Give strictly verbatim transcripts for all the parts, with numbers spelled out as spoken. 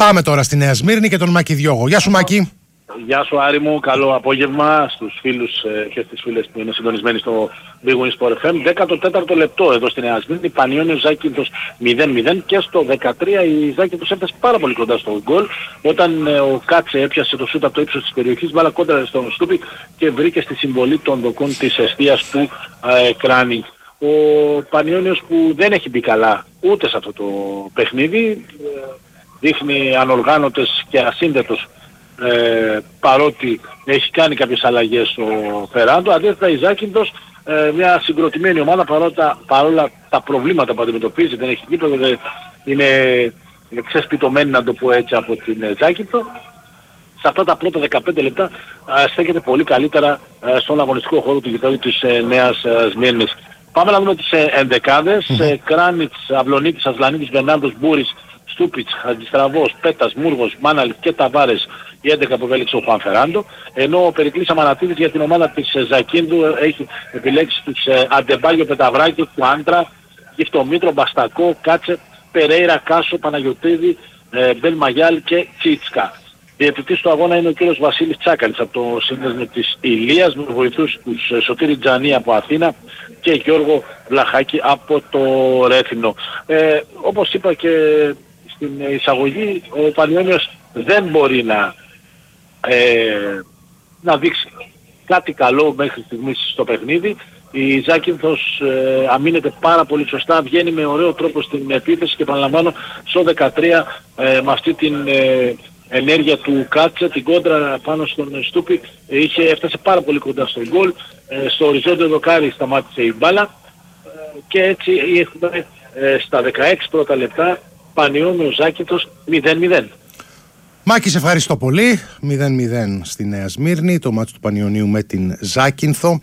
Πάμε τώρα στη Νέα Σμύρνη και τον Μάκη Διώγο. Γεια σου Μάκη. Γεια σου Άρη μου, καλό απόγευμα στους φίλους ε, και στις φίλες που είναι συντονισμένοι στο Big Win Sport εφ εμ. δέκατο τέταρτο λεπτό εδώ στη Νέα Σμύρνη, Πανιώνιος Ζάκυνθος μηδέν μηδέν και στο δεκατρία η Ζάκυνθος έφτασε πάρα πολύ κοντά στο γκολ όταν ε, ο Κάτσε έπιασε το σούτ από το ύψος της περιοχής, μπάλα κόντρα στον Στούπι και βρήκε στη συμβολή των δοκών της εστίας του ε, Κράνη. Ο Πανιώνιος που δεν έχει μπει καλά ούτε σε αυτό το παιχνίδι, ε, δείχνει ανοργάνωτες και ασύνδετος Ε, παρότι έχει κάνει κάποιες αλλαγές στο Φεράντο. Αντίθετα η Ζάκυνθος, ε, μια συγκροτημένη ομάδα παρότα, παρόλα τα προβλήματα που αντιμετωπίζει, δεν έχει γήπεδο, είναι ξεσπιτωμένη να το πω έτσι από την ε, Ζάκυνθο. Σε αυτά τα πρώτα δεκαπέντε λεπτά ε, στέκεται πολύ καλύτερα ε, στον αγωνιστικό χώρο του γηπέδου της ε, Νέας ε, Σμύρνης. Πάμε να δούμε τις ε, ενδεκάδες. Mm-hmm. ε, Κράνιτς, Αυλονίτης, Ασλανίδης, Μπερνάρντος, Μπούρης, Στούπιτς, Χατζηστραβός, Πέτας, Μούργος, Μάναλης και Ταβάρες, η έντεκα που επέλεξε ο Χουάν Φεράντο, ενώ ο Περικλής Αμανατίδης για την ομάδα της Ζακίνθου έχει επιλέξει τους Αντεμπάγιο, Πεταβράκη, Κουάντρα, Γιφτομήτρο, Μπαστακό, Κάτσε, Περέιρα, Κάσο, Παναγιωτίδη, Μπεν Μαγιάλ και Τσίτσκα. Διαιτητής του αγώνα είναι ο κύριος Βασίλης Τσάκαλης από το σύνδεσμο της Ηλίας, με βοηθούς τους Σωτήρη Τζανή από Αθήνα και Γιώργο Βλαχάκη από το Ρέθινο. Ε, όπως είπα και στην εισαγωγή, ο Πανιώνιος δεν μπορεί να, ε, να δείξει κάτι καλό μέχρι στιγμής στο παιχνίδι. Η Ζάκυνθος ε, αμήνεται πάρα πολύ σωστά, βγαίνει με ωραίο τρόπο στην επίθεση και επαναλαμβάνω στο δεκατρία ε, με αυτή την ε, ενέργεια του Κάτσε, την κόντρα πάνω στον Στούπι, ε, είχε, έφτασε πάρα πολύ κοντά στον γκολ, ε, στο οριζόντιο δοκάρι σταμάτησε η μπάλα ε, και έτσι έχουμε ε, στα δεκαέξι πρώτα λεπτά Πανιώνιος Ζάκυνθος μηδέν μηδέν. Μάκη, σε ευχαριστώ πολύ. μηδέν μηδέν στη Νέα Σμύρνη, το μάτσο του Πανιωνίου με την Ζάκυνθο.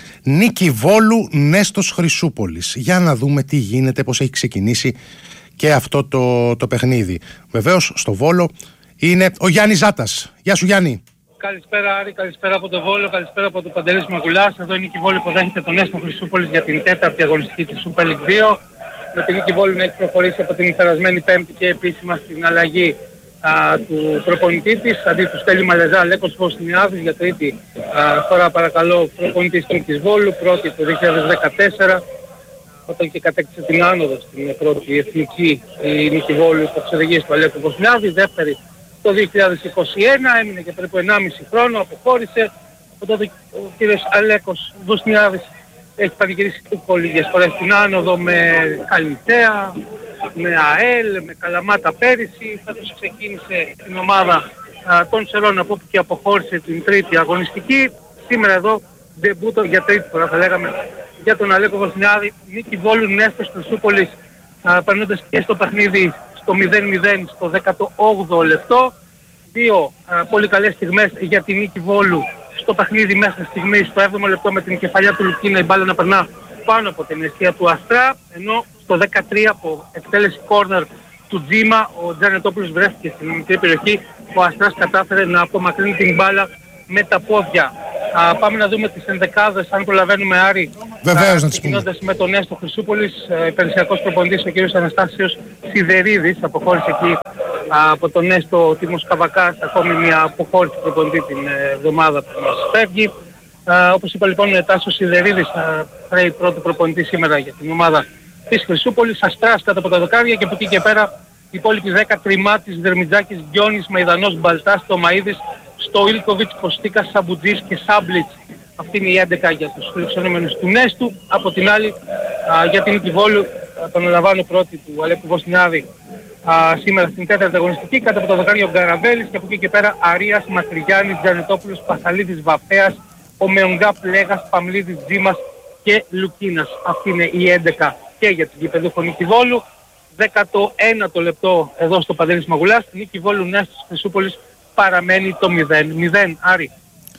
Νίκη Βόλου, Νέστος Χρυσούπολης. Για να δούμε τι γίνεται, πώς έχει ξεκινήσει και αυτό το, το παιχνίδι. Βεβαίως στο Βόλο είναι ο Γιάννης Ζάτας. Γεια σου Γιάννη. Καλησπέρα Άρη, καλησπέρα από το Βόλο, καλησπέρα από το Παντελής Μαγκουλάς. Εδώ η Νίκη Βόλου που δέχεται τον Νέστο Χρυσούπολης για την τέταρτη αγωνιστική της Super League δύο. Με την Νίκη Βόλου να έχει προχωρήσει από την περασμένη Πέμπτη και επίσημα στην αλλαγή α, του προπονητή της. Αντί του Στέλι Μαλεζά, Λέκος Βοσνιάδης για τρίτη α, φορά παρακαλώ προπονητής της Νίκης Βόλου, πρώτη το δύο χιλιάδες δεκατέσσερα, όταν και κατέκτησε την άνοδο στην πρώτη εθνική η Νίκη Βόλου υπό τις οδηγίες του Αλέκου Βοσνιάδη, δεύτερη το δύο χιλιάδες είκοσι ένα, έμεινε και περίπου ενάμιση χρόνο, αποχώρησε. Τότε ο κύριος Αλέκος Βοσνιάδης έχει πανηγυρίσει πολύ λίγες φορές την άνοδο με Καλυθέα, με ΑΕΛ, με Καλαμάτα πέρυσι. Φέτος ξεκίνησε την ομάδα α, των Σερών από όπου και αποχώρησε την τρίτη αγωνιστική. Σήμερα εδώ ντεμπούτο για τρίτη φορά θα λέγαμε για τον Αλέκο Βοσνιάδη. Νίκη Βόλου, Νέστος Χρυσούπολης περνώντας και στο παιχνίδι στο μηδέν μηδέν στο δέκατο όγδοο λεπτό. Δύο α, πολύ καλές στιγμές για την Νίκη Βόλου στο παιχνίδι μέχρι στιγμή στο έβδομο λεπτό με την κεφαλιά του Λουκίνα η μπάλα να περνά πάνω από την αιστεία του Αστρά, ενώ στο δεκατρία από εκτέλεση κόρνερ του Τζίμα ο Τζανετόπουλος βρέθηκε στην μικρή περιοχή, ο Αστράς κατάφερε να απομακρύνει την μπάλα με τα πόδια. Α, πάμε να δούμε τις ενδεκάδες, αν προλαβαίνουμε Άρη. Βεβαίως, να τις πούμε. Ξεκινώντας με τον Νέστο Χρυσούπολης, ε, περιουσιακός προπονητής ο κ. Αναστάσιος Σιδερίδης, αποχώρησε εκεί α, από τον Νέστο ο Τίμος Καβακάς, ακόμη μια αποχώρηση προπονητή την ε, εβδομάδα που μας φεύγει. Α, όπως είπα λοιπόν, ο Τάσος Σιδερίδης θα φέρει πρώτο προπονητή σήμερα για την ομάδα της Χρυσούπολης, Αστράς κάτω από τα δοκάρια και από εκεί και πέρα οι υπόλοιποι δέκα Τριμάτης, Δερμιτζάκης, Γκιόνης, Μαϊδανός, Μπαλτάς, Τομαΐδης, στο Ιλκοβιτς, Κωστίκας, Σαμπουτζής και Σάμπλιτς. Αυτή είναι η έντεκα για τους φιλοξενούμενους του Νέστου. Από την άλλη α, για την Νίκη Βόλου, τον αναλαμβάνω πρώτη του Αλέκου Βοσνιάδη α, σήμερα στην τέταρτη αγωνιστική, κάτω από το δοκάρι ο Γκαραβέλης και από εκεί και πέρα Αρίας, Μακρυγιάννης, Τζανετόπουλος, Πασαλίδης, Βαπέας, ο Μεονγκά, Πλέγας, Παμλίδης, Τζίμας και Λουκίνας. Αυτή είναι η έντεκα και για την γηπεδούχο Νίκη Βόλου. δέκατο ένατο λεπτό εδώ στο Παντελής Μαγουλάς, Νίκη Βόλου, Νέστος Χρυσούπολης, παραμένει το μηδέν μηδέν. Άρη.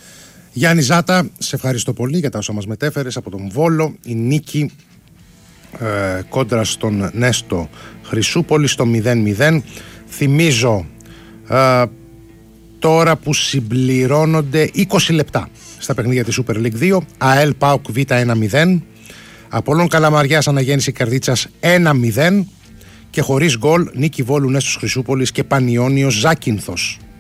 Γιάννη Ζάτα, σε ευχαριστώ πολύ για τα όσα μας μετέφερες από τον Βόλο. Η νίκη ε, κόντρα στον Νέστο Χρυσούπολη στο μηδέν μηδέν. Θυμίζω ε, τώρα που συμπληρώνονται είκοσι λεπτά στα παιχνίδια της Super League δύο. ΑΕΛ ΠΑΟΚ Β ένα μηδέν, Απόλλων Καλαμαριάς Αναγέννηση Καρδίτσας ένα μηδέν και χωρίς γκολ νίκη Βόλου Νέστος Χρυσούπολης και Πανιώνιος Ζάκυνθος.